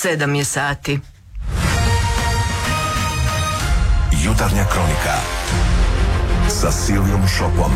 7 je sati. Jutarnja kronika sa Silvijom Šopom.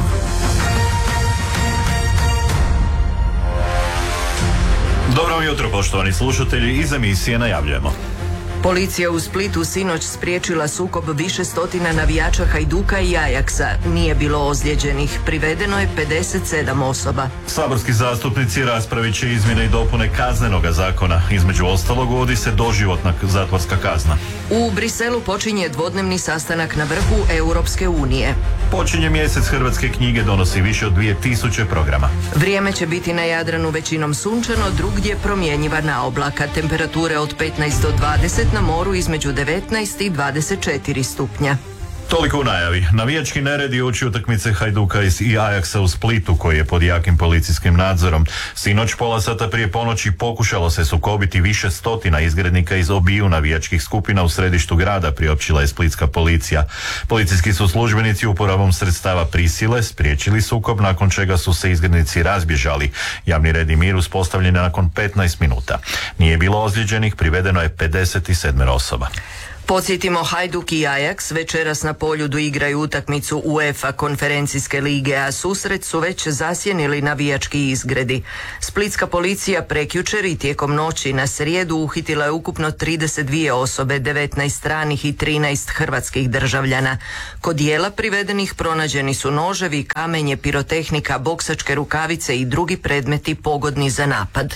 Dobro vam jutro, poštovani slušatelji, iz emisije najavljujemo. Policija u Splitu sinoć spriječila sukob više stotina navijača Hajduka i Ajaksa. Nije bilo ozlijeđenih. Privedeno je 57 osoba. Saborski zastupnici raspravit će izmjene i dopune kaznenoga zakona. Između ostalog uvodi se doživotna zatvorska kazna. U Briselu počinje dvodnevni sastanak na vrhu Europske unije. Počinje mjesec hrvatske knjige, donosi više od 2000 programa. Vrijeme će biti na Jadranu većinom sunčano, drugdje promjenjiva naoblaka. Temperature od 15 do 20, na moru između 19 i 24 stupnja. Toliko u najavi. Navijački nered je uoči utakmice Hajduka i Ajaksa u Splitu, koji je pod jakim policijskim nadzorom. Sinoć pola sata prije ponoći pokušalo se sukobiti više stotina izgrednika iz obiju navijačkih skupina u središtu grada, priopćila je splitska policija. Policijski su službenici uporabom sredstava prisile spriječili sukob, nakon čega su se izgrednici razbježali. Javni red i mir uspostavljen je nakon 15 minuta. Nije bilo ozlijeđenih, privedeno je 57 osoba. Podsjetimo, Hajduk i Ajax večeras na Poljudu igraju utakmicu UEFA konferencijske lige, a susret su već zasjenili navijački izgredi. Splitska policija prekjučer i tijekom noći na srijedu uhitila je ukupno 32 osobe, 19 stranih i 13 hrvatskih državljana. Kod dijela privedenih pronađeni su noževi, kamenje, pirotehnika, boksačke rukavice i drugi predmeti pogodni za napad.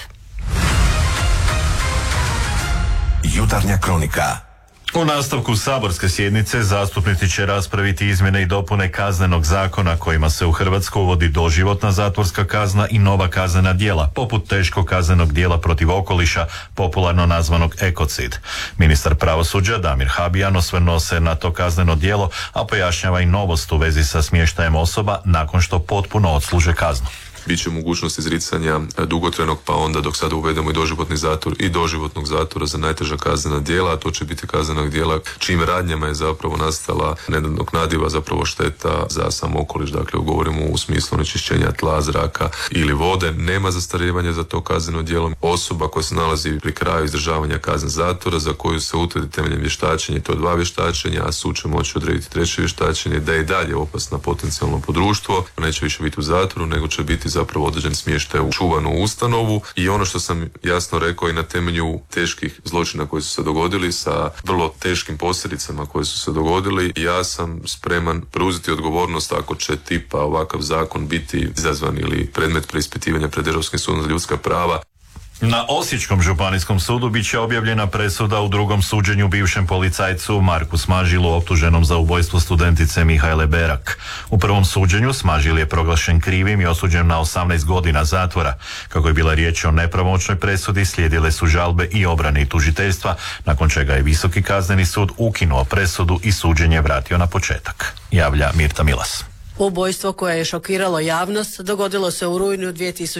Jutarnja kronika. U nastavku saborske sjednice zastupnici će raspraviti izmjene i dopune kaznenog zakona kojima se u Hrvatsku uvodi doživotna zatvorska kazna i nova kaznena djela, poput teškog kaznenog djela protiv okoliša, popularno nazvanog ekocid. Ministar pravosuđa Damir Habijan osvrnuo se na to kazneno djelo, a pojašnjava i novost u vezi sa smještajem osoba nakon što potpuno odsluže kaznu. Biće mogućnost izricanja dugotrajnog, pa onda dok sada uvedemo i doživotni zatvor i doživotnog zatvora za najteža kaznena djela, a to će biti kaznena djela čim radnjama je zapravo nastala nenadoknadiva zapravo šteta za sam okoliš. Dakle, govorimo u smislu onečišćenja tla, zraka ili vode. Nema zastarijevanja za to kazneno djelo. Osoba koja se nalazi pri kraju izdržavanja kazne zatvora za koju se utvrdi temeljem vještačenja, i to 2 vještačenja, a sud će moći odrediti 3. vještačenje, da je i dalje opasna potencijalno po društvo, neće više biti u zatvoru, nego će biti zapravo određen smještaj u čuvanu ustanovu. I ono što sam jasno rekao, i na temelju teških zločina koji su se dogodili sa vrlo teškim posljedicama koje su se dogodili, ja sam spreman preuzeti odgovornost ako će tipa ovakav zakon biti izazvan ili predmet preispitivanja pred Europskim sudom za ljudska prava. Na Osječkom županijskom sudu bit će objavljena presuda u drugom suđenju bivšem policajcu Marku Smažilu, optuženom za ubojstvo studentice Mihajle Berak. U prvom suđenju Smažil je proglašen krivim i osuđen na 18 godina zatvora. Kako je bila riječ o nepravomoćnoj presudi, slijedile su žalbe i obrane i tužiteljstva, nakon čega je Visoki kazneni sud ukinuo presudu i suđenje vratio na početak. Javlja Mirta Milas. Ubojstvo koje je šokiralo javnost dogodilo se u rujnu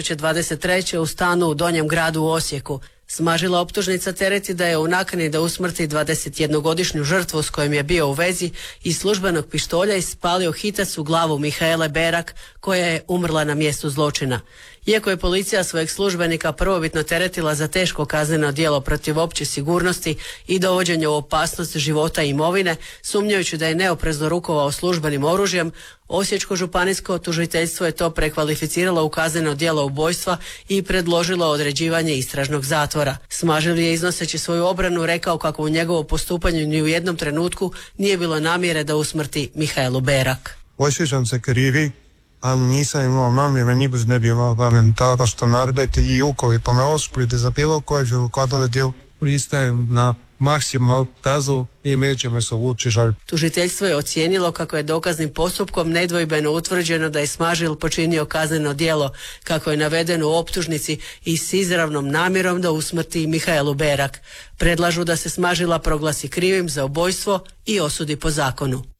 2023. u stanu u Donjem gradu u Osijeku. Smažila optužnica tereti da je u nakani da usmrti 21-godišnju žrtvu s kojom je bio u vezi iz službenog pištolja ispalio hitac u glavu Mihajle Berak, koja je umrla na mjestu zločina. Iako je policija svojeg službenika prvobitno teretila za teško kazneno djelo protiv opće sigurnosti i dovođenje u opasnost života i imovine, sumnjajući da je neoprezno rukovao službenim oružjem, Osječko županijsko tužiteljstvo je to prekvalificiralo u kazneno djelo ubojstva i predložilo određivanje istražnog zatvora. Smažil je, iznoseći svoju obranu, rekao kako u njegovo postupanju ni u jednom trenutku nije bilo namjere da usmrti Mihajlu Berak. Osjećam se krivi, ali nisam imao namjere, nikad ne bi imao komentara što nareditelji i ukoliko me osude za bilo koje kazneno djelo, pristajem na maksimalnu kaznu i nećemo se uvući žalbu. Tužiteljstvo je ocijenilo kako je dokaznim postupkom nedvojbeno utvrđeno da je Smažil počinio kazneno djelo, kako je navedeno u optužnici, i s izravnom namjerom da usmrti Mihajlu Berak. Predlažu da se Smažila proglasi krivim za ubojstvo i osudi po zakonu.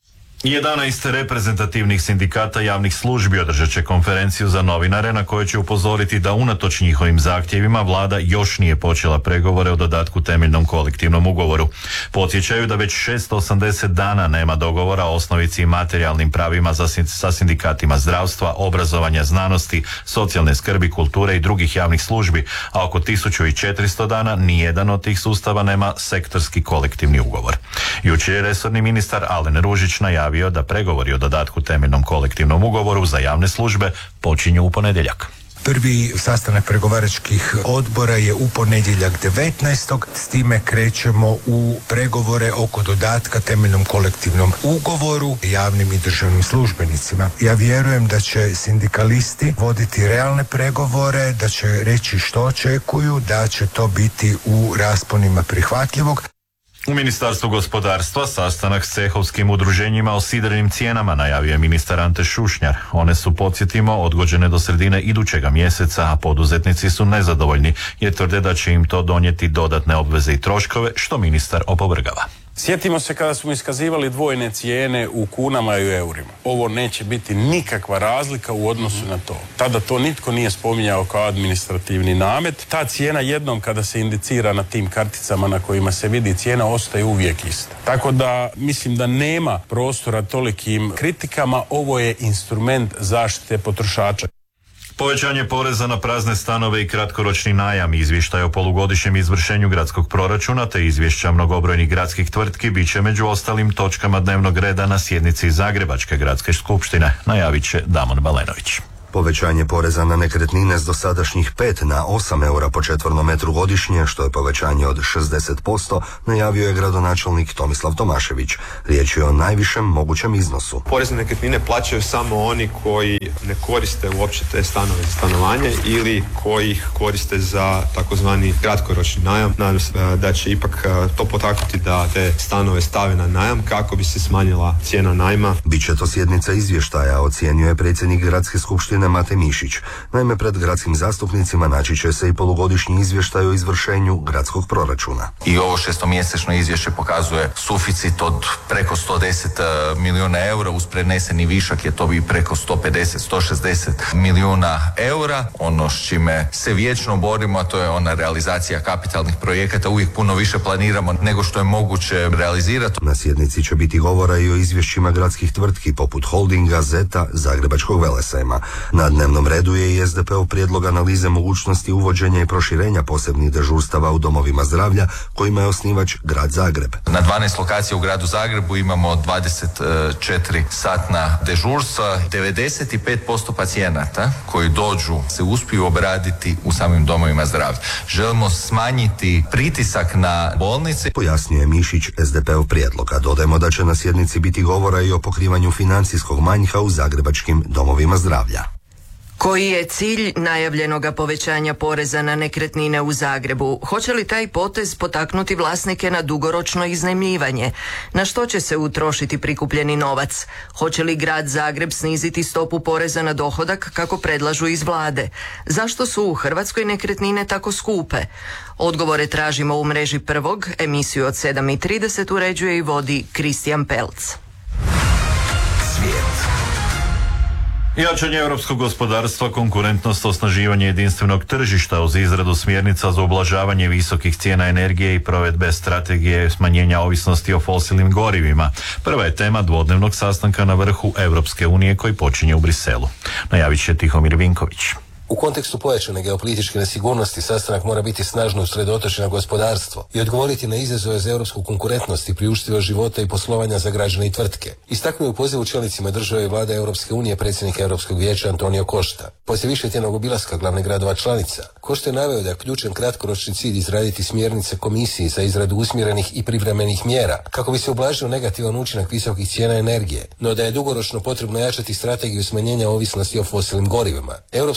11 reprezentativnih sindikata javnih službi održat će konferenciju za novinare na kojoj će upozoriti da unatoč njihovim zahtjevima vlada još nije počela pregovore o dodatku temeljnom kolektivnom ugovoru. Podsjećaju da već 680 dana nema dogovora o osnovici i materijalnim pravima sa sindikatima zdravstva, obrazovanja, znanosti, socijalne skrbi, kulture i drugih javnih službi, a oko 1400 dana nijedan od tih sustava nema sektorski kolektivni ugovor. Jučer je resorni ministar Alen Ružić najavio da pregovori o dodatku temeljnom kolektivnom ugovoru za javne službe počinju u ponedjeljak. Prvi sastanak pregovaračkih odbora je u ponedjeljak 19. S time krećemo u pregovore oko dodatka temeljnom kolektivnom ugovoru javnim i državnim službenicima. Ja vjerujem da će sindikalisti voditi realne pregovore, da će reći što očekuju, da će to biti u rasponima prihvatljivog. U Ministarstvu gospodarstva sastanak s cehovskim udruženjima o sidrenim cijenama najavio je ministar Ante Šušnjar. One su, podsjetimo, odgođene do sredine idućega mjeseca, a poduzetnici su nezadovoljni jer tvrde da će im to donijeti dodatne obveze i troškove, što ministar opovrgava. Sjetimo se kada smo iskazivali dvojne cijene u kunama i u eurima. Ovo neće biti nikakva razlika u odnosu na to. Tada to nitko nije spominjao kao administrativni namet. Ta cijena jednom kada se indicira na tim karticama na kojima se vidi cijena ostaje uvijek ista. Tako da mislim da nema prostora tolikim kritikama. Ovo je instrument zaštite potrošača. Povećanje poreza na prazne stanove i kratkoročni najam, izvještaj o polugodišnjem izvršenju gradskog proračuna te izvješća mnogobrojnih gradskih tvrtki bit će među ostalim točkama dnevnog reda na sjednici Zagrebačke gradske skupštine, najavit će Damon Balenović. Povećanje poreza na nekretnine s dosadašnjih 5 na 8 eura po četvornom metru godišnje, što je povećanje od 60%, najavio je gradonačelnik Tomislav Tomašević. Riječ je o najvišem mogućem iznosu. Porez na nekretnine plaćaju samo oni koji ne koriste uopće te stanove za stanovanje ili koji ih koriste za takozvani kratkoročni najam. Nadam se da će ipak to potaknuti da te stanove stave na najam kako bi se smanjila cijena najma. Biće to sjednica izvještaja, ocijenio je predsjednik Gradske skupštine Mate Mišić. Naime, pred gradskim zastupnicima naći će se i polugodišnji izvještaj o izvršenju gradskog proračuna. I ovo šestomjesečno izvješće pokazuje suficit od preko 110 milijuna eura, uz preneseni višak je to bi preko 150-160 milijuna eura. Ono s čime se vječno borimo, a to je ona realizacija kapitalnih projekata. Uvijek puno više planiramo nego što je moguće realizirati. Na sjednici će biti govora i o izvješćima gradskih tvrtki poput Holdinga, Zeta, Zagrebačkog Velesajma. Na dnevnom redu je i SDP-ov prijedlog analize mogućnosti uvođenja i proširenja posebnih dežurstava u domovima zdravlja kojima je osnivač Grad Zagreb. Na 12 lokacija u Gradu Zagrebu imamo 24 satna dežurstva. 95% pacijenata koji dođu se uspiju obraditi u samim domovima zdravlja. Želimo smanjiti pritisak na bolnice. Pojasnio je Mišić SDP-ov prijedlog, a dodajemo da će na sjednici biti govora i o pokrivanju financijskog manjka u zagrebačkim domovima zdravlja. Koji je cilj najavljenoga povećanja poreza na nekretnine u Zagrebu? Hoće li taj potez potaknuti vlasnike na dugoročno iznajmljivanje? Na što će se utrošiti prikupljeni novac? Hoće li Grad Zagreb sniziti stopu poreza na dohodak kako predlažu iz vlade? Zašto su u Hrvatskoj nekretnine tako skupe? Odgovore tražimo u mreži Prvog. Emisiju od 7:30 uređuje i vodi Kristijan Pelc. Svijet. Jačanje europskog gospodarstva, konkurentnost, osnaživanje jedinstvenog tržišta uz izradu smjernica za ublažavanje visokih cijena energije i provedbe strategije smanjenja ovisnosti o fosilnim gorivima. Prva je tema dvodnevnog sastanka na vrhu Europske unije koji počinje u Briselu. Najavit će Tihomir Vinković. U kontekstu pojačane geopolitičke nesigurnosti sastanak mora biti snažno usredotočen na gospodarstvo i odgovoriti na izazove za europsku konkurentnost i priuštivost života i poslovanja za građane i tvrtke. Istaknuo je u pozivu čelnicima države i vlade Europske unije predsjednik Europskog vijeća Antonio Costa. Poslije višetjednog obilaska glavnih gradova članica, Costa je naveo da je ključan kratkoročni cilj izraditi smjernice komisiji za izradu usmjerenih i privremenih mjera kako bi se ublažio negativan učinak visokih cijena energije, no da je dugoročno potrebno jačati strategiju smanjenja ovisnosti o fosilnim gorivima. Europska unija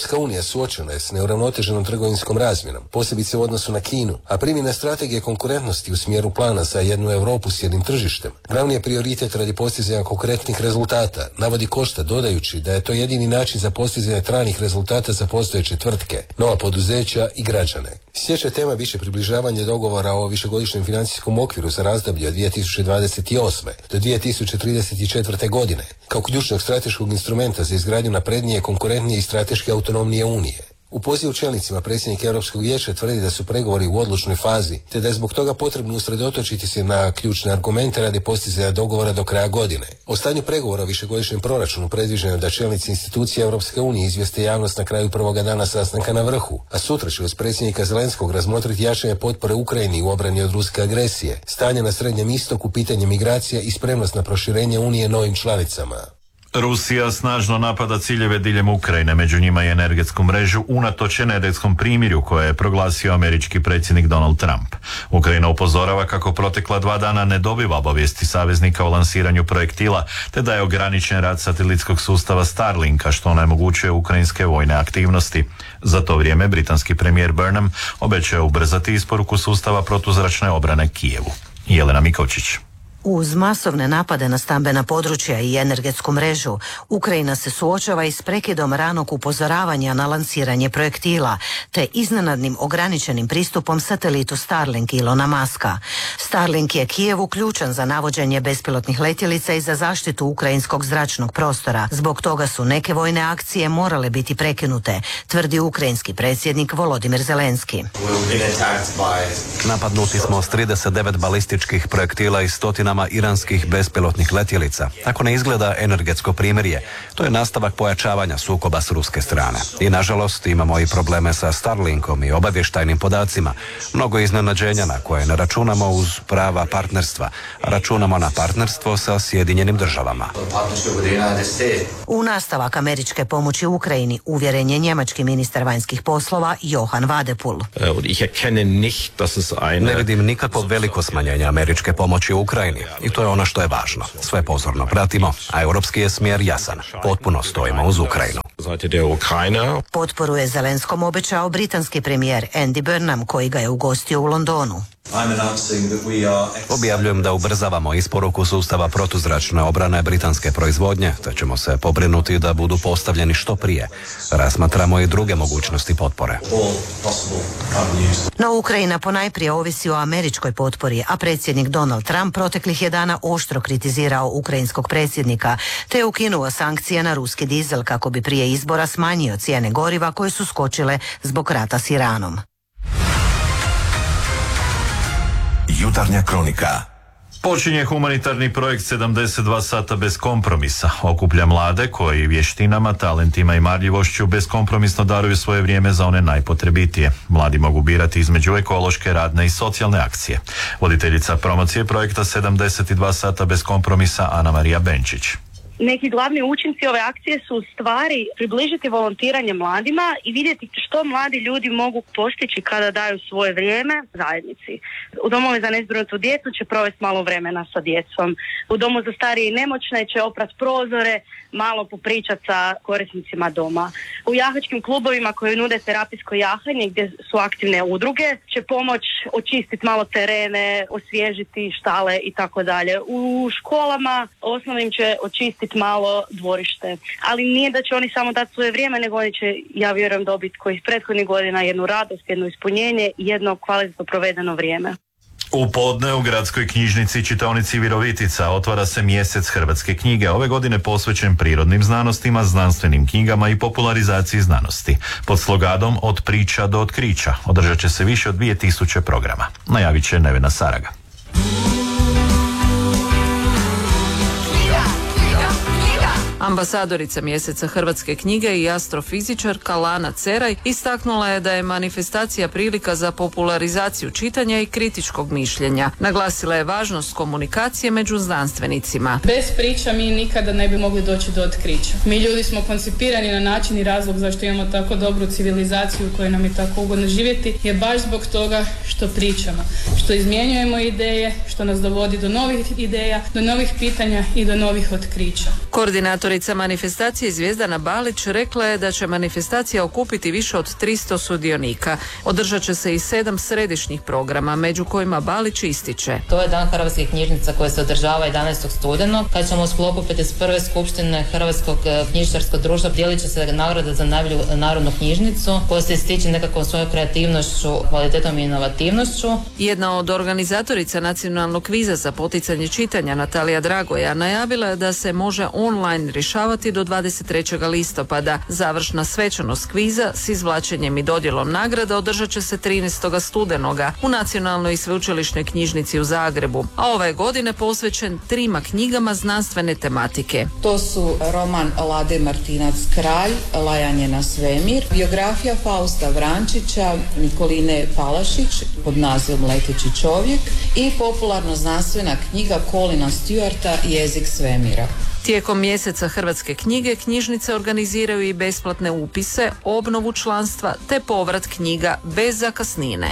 suočena je s neuravnoteženom trgovinskom razmjenom, posebice u odnosu na Kinu, a primjena strategije konkurentnosti u smjeru plana za jednu Europu s jednim tržištem glavni je prioritet radi postizanja konkretnih rezultata, navodi Kosta dodajući da je to jedini način za postizanje trajnih rezultata za postojeće tvrtke, nova poduzeća i građane. Sljedeća tema je više približavanje dogovora o višegodišnjem financijskom okviru za razdoblje od 2028. do 2034. godine, kao ključnog strateškog instrumenta za izgradnju naprednije, konkurentnije i strateške autonomnije Unije. U pozivu čelnicima predsjednik Europskog vijeća tvrdi da su pregovori u odlučnoj fazi, te da je zbog toga potrebno usredotočiti se na ključne argumente radi postizanja dogovora do kraja godine. O stanju pregovora o višegodišnjem proračunu predviđeno da čelnici institucija Europske unije izvijeste javnost na kraju prvoga dana sastanka na vrhu, a sutra će uz predsjednika Zelenskog razmotriti jačanje potpore Ukrajini u obrani od ruske agresije, stanje na Srednjem istoku, pitanje migracija i spremnost na proširenje Unije novim članicama. Rusija snažno napada ciljeve diljem Ukrajine, među njima i energetsku mrežu, unatoč energetskom primirju koje je proglasio američki predsjednik Donald Trump. Ukrajina upozorava kako protekla 2 dana ne dobiva obavijesti saveznika o lansiranju projektila, te da je ograničen rad satelitskog sustava Starlinka, što onemogućuje ukrajinske vojne aktivnosti. Za to vrijeme britanski premijer Burnham obećao ubrzati isporuku sustava protuzračne obrane Kijevu. Jelena Mikovčić. Uz masovne napade na stambena područja i energetsku mrežu, Ukrajina se suočava i s prekidom ranog upozoravanja na lansiranje projektila, te iznenadnim ograničenim pristupom satelitu Starlink Ilona Muska. Starlink je Kijevu ključan za navođenje bespilotnih letjelica i za zaštitu ukrajinskog zračnog prostora. Zbog toga su neke vojne akcije morale biti prekinute, tvrdi ukrajinski predsjednik Volodimir Zelenski. Napadnuti smo s 39 balističkih projektila i stotinama iranskih bespilotnih letjelica. Tako ne izgleda energetsko primirje. To je nastavak pojačavanja sukoba s ruske strane. I nažalost imamo i probleme sa Starlinkom i obavještajnim podacima. Mnogo iznenađenja na koje ne računamo uz prava partnerstva. Računamo na partnerstvo sa Sjedinjenim državama. U nastavak američke pomoći Ukrajini uvjeren je njemački ministar vanjskih poslova Johan Vadepul. Ne vidim nikakvo veliko smanjenje američke pomoći u Ukrajini. I to je ono što je važno. Sve pozorno pratimo, a europski je smjer jasan. Potpuno stojimo uz Ukrajinu. Potporu je Zelenskom obećao britanski premijer Andy Burnham, koji ga je ugostio u Londonu. Objavljujem da ubrzavamo isporuku sustava protuzračne obrane britanske proizvodnje, te ćemo se pobrinuti da budu postavljeni što prije. Razmatramo i druge mogućnosti potpore. No Ukrajina ponajprije ovisi o američkoj potpori, a predsjednik Donald Trump proteklih je dana oštro kritizirao ukrajinskog predsjednika, te je ukinuo sankcije na ruski dizel kako bi prije izbora smanjio cijene goriva koje su skočile zbog rata s Iranom. Jutarnja kronika. Počinje humanitarni projekt 72 sata bez kompromisa. Okuplja mlade koji vještinama, talentima i marljivošću beskompromisno daruju svoje vrijeme za one najpotrebitije. Mladi mogu birati između ekološke, radne i socijalne akcije. Voditeljica promocije projekta 72 sata bez kompromisa Ana Marija Benčić. Neki glavni učinci ove akcije su u stvari približiti volontiranje mladima i vidjeti što mladi ljudi mogu postići kada daju svoje vrijeme zajednici. U domovima za nezbrinutu djecu će provesti malo vremena sa djecom. U domu za starije i nemoćne će oprat prozore, malo popričati sa korisnicima doma. U jahačkim klubovima koji nude terapijsko jahanje gdje su aktivne udruge će pomoć očistiti malo terene, osvježiti štale i tako dalje. U školama osnovnim će očistiti malo dvorište. Ali nije da će oni samo dati svoje vrijeme, nego oni će, ja vjerujem, dobiti koji iz prethodnih godina jednu radost, jedno ispunjenje i jedno kvalitetno provedeno vrijeme. U podne u gradskoj knjižnici čitaonici Virovitica otvara se mjesec hrvatske knjige, ove godine posvećen prirodnim znanostima, znanstvenim knjigama i popularizaciji znanosti. Pod sloganom Od priča do otkrića održat će se više od 2000 programa. Najavit će Nevena Saraga. Ambasadorica mjeseca hrvatske knjige i astrofizičarka Lana Ceraj istaknula je da je manifestacija prilika za popularizaciju čitanja i kritičkog mišljenja. Naglasila je važnost komunikacije među znanstvenicima. Bez priča mi nikada ne bi mogli doći do otkrića. Mi ljudi smo koncipirani na način i razlog zašto imamo tako dobru civilizaciju u kojoj nam je tako ugodno živjeti je baš zbog toga što pričamo, što izmjenjujemo ideje, što nas dovodi do novih ideja, do novih pitanja i do novih otkrića. Koordinatorica manifestacije Zvjezdana Balić rekla je da će manifestacija okupiti više od 300 sudionika. Održat će se i 7 središnjih programa, među kojima Balić ističe. To je Dan hrvatskih knjižnica koji se održava 11. studenog, kad ćemo u sklopu 51. skupštine Hrvatskog knjižničarskog društva dijelit će se nagrada za najbolju narodnu knjižnicu koja se ističe nekakvom svojom kreativnošću, kvalitetom i inovativnošću. Jedna od organizatorica nacionalnog kviza za poticanje čitanja, Natalija Dragoja, najavila je da se može online rješavati do 23. listopada. Završna svečanost kviza s izvlačenjem i dodjelom nagrada održat će se 13. studenoga u Nacionalnoj i sveučilišnoj knjižnici u Zagrebu, a ove godine posvećen 3 knjigama znanstvene tematike. To su roman Lade Martinac Kralj, Lajanje na svemir, biografija Fausta Vrančića, Nikoline Palašić pod nazivom Leteći čovjek i popularno znanstvena knjiga Colina Stewarta Jezik svemira. Tijekom mjeseca hrvatske knjige knjižnice organiziraju i besplatne upise, obnovu članstva te povrat knjiga bez zakasnine.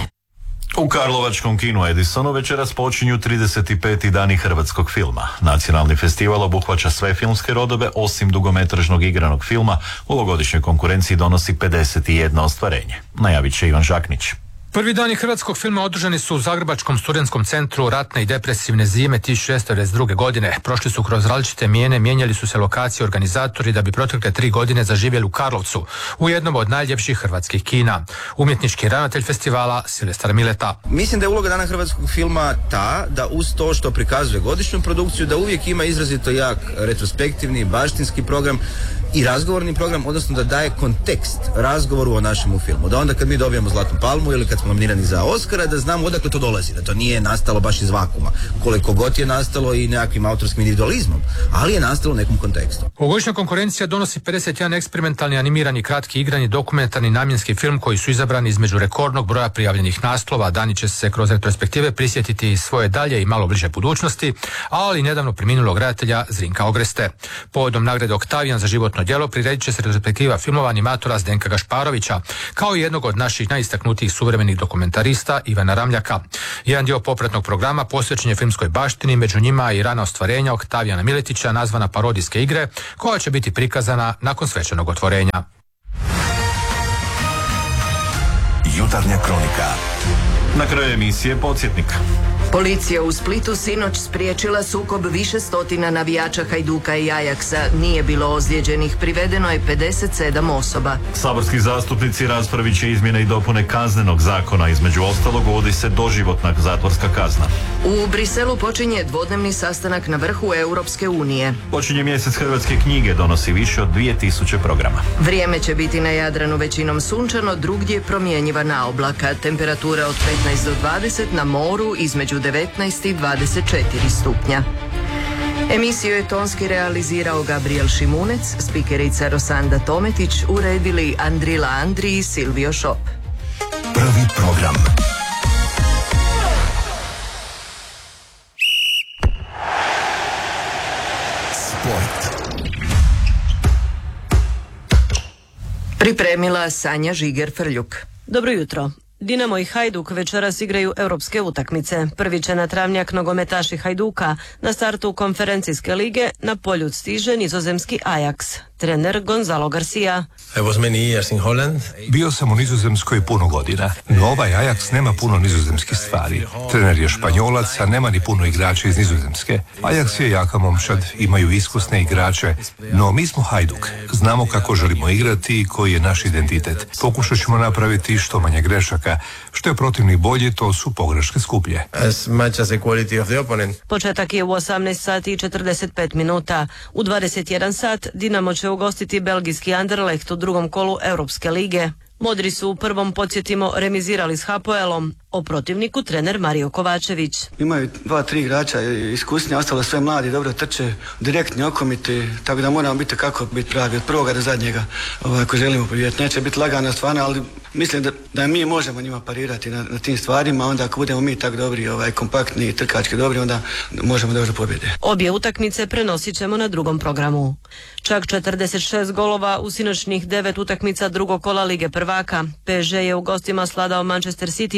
U karlovačkom kinu Edisonu večeras počinju 35. dani hrvatskog filma. Nacionalni festival obuhvaća sve filmske rodove osim dugometražnog igranog filma. U ovogodišnjoj konkurenciji donosi 51 ostvarenje. Najavit će Ivan Žaknić. Prvi dani hrvatskog filma održani su u Zagrebačkom studentskom centru ratne i depresivne zime 1692. godine. Prošli su kroz različite mijene, mijenjali su se lokacije, organizatori da bi protekle 3 godine zaživjeli u Karlovcu, u jednom od najljepših hrvatskih kina. Umjetnički ravnatelj festivala Silvestar Mileta. Mislim da je uloga dana hrvatskog filma ta da uz to što prikazuje godišnju produkciju, da uvijek ima izrazito jak retrospektivni, baštinski program i razgovorni program, odnosno da daje kontekst razgovoru o našemu filmu. Da onda kad mi dobijemo Zlatnu palmu ili kad smo nominirani za Oscara, da znamo odakle to dolazi, da to nije nastalo baš iz vakuma, koliko god je nastalo i nekakvim autorskim individualizmom, ali je nastalo u nekom kontekstu. Ovogodišnja konkurencija donosi 51 eksperimentalni, animirani, kratki, igrani, dokumentarni, namjenski film koji su izabrani između rekordnog broja prijavljenih naslova. Dani će se kroz retrospektive prisjetiti svoje dalje i malo bliže budućnosti, ali nedavno preminulog redatelja Zrinka Ogreste. Povodom nagrade Oktavijan za životno djelo priredit će se retrospektiva filmova animatora Zdenka Gašparovića, kao i jednog od naših najistaknutijih suvremenih dokumentarista Ivana Ramljaka. Jedan dio popratnog programa posvećen je filmskoj baštini, među njima i rana ostvarenja Oktavijana Miletića nazvana Parodijske igre, koja će biti prikazana nakon svečanog otvorenja. Jutarnja kronika. Na kraju emisije podsjetnik. Policija u Splitu sinoć spriječila sukob više stotina navijača Hajduka i Ajaksa. Nije bilo ozlijeđenih, privedeno je 57 osoba. Saborski zastupnici raspravit će izmjene i dopune kaznenog zakona. Između ostalog uvodi se doživotna zatvorska kazna. U Briselu počinje dvodnevni sastanak na vrhu Europske unije. Počinje mjesec hrvatske knjige, donosi više od 2000 programa. Vrijeme će biti na Jadranu većinom sunčano, drugdje promjenjiva naoblaka. Temperatura od 15 do 20, na moru između 19 i 24 stupnja. Emisiju je tonski realizirao Gabriel Šimunec, spikerica Rosanda Tometić, uredili Andrila Andri i Silvio Šop. Prvi program. Sport. Pripremila Sanja Žiger-Frljuk. Dobro jutro. Dinamo i Hajduk večeras igraju europske utakmice. Prvi će na travnjak nogometaši Hajduka. Na startu konferencijske lige na polju stiže nizozemski Ajax. Trener Gonzalo Garcia. Bio sam u Nizozemskoj puno godina, no ovaj Ajax nema puno nizozemskih stvari. Trener je Španjolac, a nema ni puno igrača iz Nizozemske. Ajax je jaka momčad, imaju iskusne igrače, no mi smo Hajduk. Znamo kako želimo igrati i koji je naš identitet. Pokušat ćemo napraviti što manje grešaka. Što je protivnik bolji, to su pogreške skuplje. Početak je u 18 sati i 45 minuta. U 21 sat Dinamo će ugostiti belgijski Anderlecht u drugom kolu Europske lige. Modri su u prvom, podsjetimo, remizirali s Hapoelom. O protivniku trener Mario Kovačević. Imaju 2-3 igrača iskusnija, ostalo sve mladi, dobro trče, direktni, okomiti, tako da moramo biti kako biti pravi od prvoga do zadnjega ako želimo pobijeti. Neće biti lagana stvarno, ali mislim da mi možemo njima parirati na tim stvarima, onda ako budemo mi tako dobri, kompaktni i trkački dobri, onda možemo doći do pobjede. Obje utakmice prenosit ćemo na drugom programu. Čak 46 golova u sinoćnih 9 utakmica drugog kola Lige prvaka. PSG je u gostima sladao Manchester City 4-2,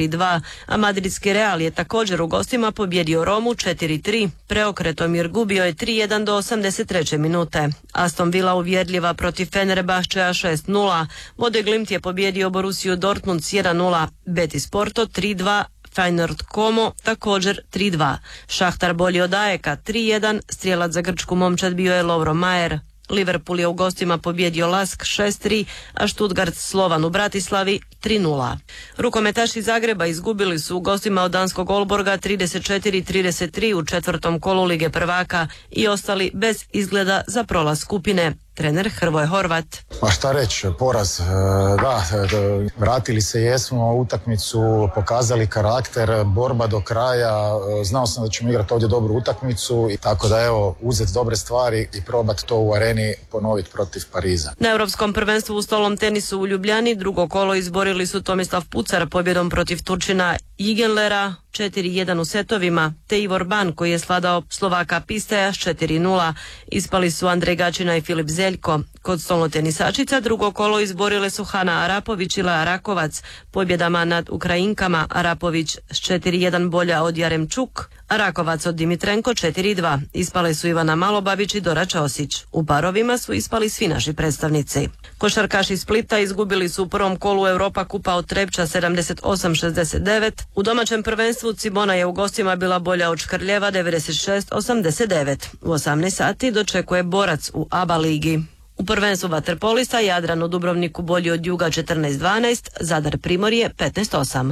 3-2, a madridski Real je također u gostima pobjedio Romu 4-3, preokretom jer gubio je 3-1 do 83. minute. Aston Villa uvjerljiva protiv Fenerbahčeja 6-0, Bodeglimt je pobjedio Borussiju Dortmund 1-0, Betis Porto 3-2, Feyenoord Como također 3-2. Šahtar bolji od Ajeka 3-1, strijelac za grčku momčad bio je Lovro Majer. Liverpool je u gostima pobjedio Lask 6-3, a Stuttgart Slovan u Bratislavi 3-0. Rukometaši Zagreba izgubili su u gostima od danskog Olborga 34-33 u četvrtom kolu Lige prvaka i ostali bez izgleda za prolaz skupine. Trener Hrvoje Horvat. Pa šta reći, poraz, da, vratili se jesmo, utakmicu, pokazali karakter, borba do kraja, znao sam da ćemo igrati ovdje dobru utakmicu i tako da evo, uzeti dobre stvari i probati to u areni ponoviti protiv Pariza. Na Europskom prvenstvu u stolnom tenisu u Ljubljani drugo kolo izborili su Tomislav Pucar pobjedom protiv Turčina Igenlera 4-1 u setovima, te Ivor Ban koji je svladao Slovaka Pisteja s 4-0. Ispali su Andrej Gačina i Filip Zeljko. Kod stolnotenisačica drugo kolo izborile su Hana Arapović i Lea Rakovac. Pobjedama nad Ukrajinkama Arapović s 4-1 bolja od Jaremčuk, a Rakovac od Dimitrenko 4-2. Ispale su Ivana Malobavić i Dora Ćosić. U parovima su ispali svi naši predstavnici. Košarkaši Splita izgubili su u prvom kolu Europa kupa od Trepča 78-69. U domaćem prvenstvu Cibona je u gostima bila bolja od Škrljeva 96-89. U 18 sati dočekuje Borac u ABA ligi. U prvenstvu vaterpolista Jadran u Dubrovniku bolji od Juga 14-12, Zadar Primorje 15-8.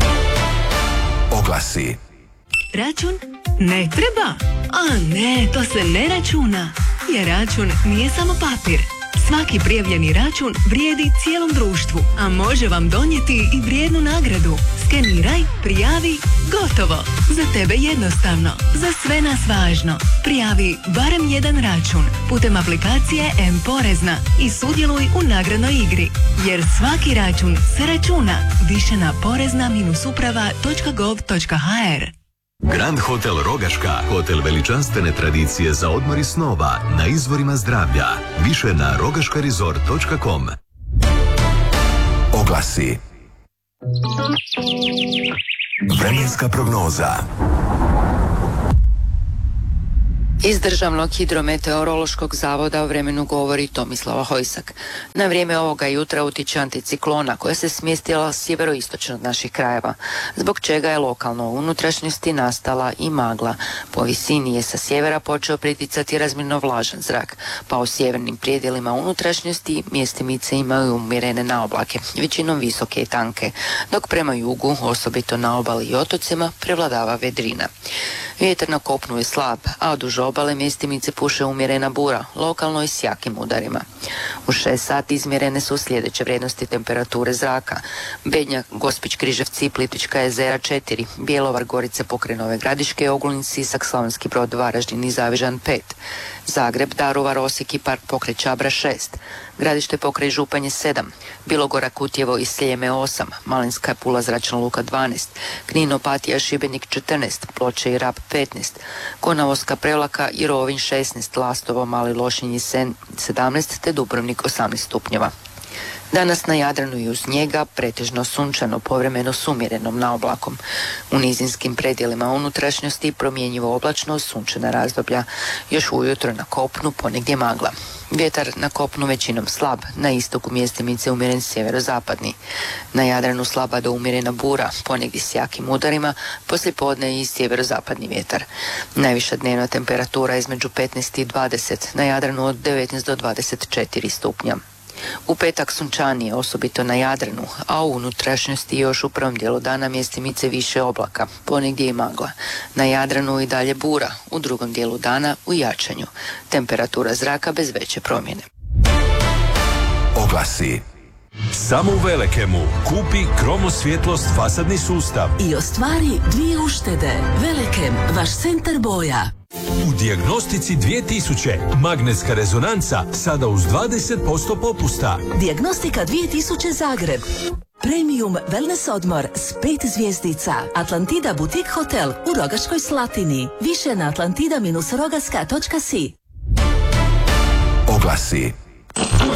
Oglasi. Račun ne treba? A ne, to se ne računa. Jer račun nije samo papir. Svaki prijavljeni račun vrijedi cijelom društvu, a može vam donijeti i vrijednu nagradu. Skeniraj, prijavi, gotovo. Za tebe jednostavno, za sve nas važno. Prijavi barem jedan račun putem aplikacije M-Porezna i sudjeluj u nagradnoj igri. Jer svaki račun se računa. Više na porezna-uprava.gov.hr. Grand Hotel Rogaška, hotel veličanstvene tradicije za odmor i snova na izvorima zdravlja. Više na rogaškaresort.com. Oglasi. Vremenska prognoza. Iz Državnog hidrometeorološkog zavoda o vremenu govori Tomislava Hojsak. Na vrijeme ovoga jutra utiče anticiklona koja se smjestila sjeveroistočno od naših krajeva, zbog čega je lokalno u unutrašnjosti nastala i magla. Po visini je sa sjevera počeo priticati razmjerno vlažan zrak, pa u sjevernim prijedjelima unutrašnjosti mjestimice imaju umjerene naoblake, većinom visoke i tanke, dok prema jugu, osobito na obali i otocima, prevladava vedrina. Vjetar na kopnu je slab, a duž obale mjestimice puše umjerena bura, lokalno i s jakim udarima. U 6 sati izmjerene su sljedeće vrijednosti temperature zraka: Bednjak, Gospić, Križevci, Plitvička jezera 4, Bjelovar, Gorice pokraj Nove Gradiške, Ogulin, Sisak, Slavonski Brod, Varaždin i Zavižan 5, Zagreb, Daruvar, Osijek i Park pokraj Čabra 6, Gradište pokraj Županje 7, Bilogora, Kutjevo i Sljeme 8, Malinska, Pula, Zračna luka 12, Knin, Opatija, Šibenik 14, Ploče i Rab 15, Konavolska, Prevlaka i Rovinj 16, Lastovo, Mali Lošinj i Sen 17 te Dubrovnik 18 stupnjeva. Danas na Jadranu i uz njega pretežno sunčano, povremeno s umjerenom naoblakom. U nizinskim predjelima unutrašnjosti promjenjivo oblačno, sunčana razdoblja. Još ujutro na kopnu ponegdje magla. Vjetar na kopnu većinom slab, na istoku mjestimice umjeren sjeverozapadni. Na Jadranu slaba do umjerena bura, ponegdje s jakim udarima, poslijepodne i sjeverozapadni vjetar. Najviša dnevna temperatura između 15 i 20, na Jadranu od 19 do 24 stupnja. U petak sunčanije, osobito na Jadranu, a u unutrašnjosti još u prvom dijelu dana mjestimice više oblaka, ponegdje i magla. Na Jadranu i dalje bura, u drugom dijelu dana u jačanju. Temperatura zraka bez veće promjene. Oglasi. Samo u Velekemu kupi Kromosvjetlost fasadni sustav i ostvari 2 uštede. Velekem, vaš centar boja. U Dijagnostici 2000 magnetska rezonanca sada uz 20% popusta. Dijagnostika 2000 Zagreb. Premium wellness odmor s 5 zvjezdica. Atlantida Boutique Hotel u Rogaškoj Slatini. Više na atlantida-rogaska.si. Oglasi.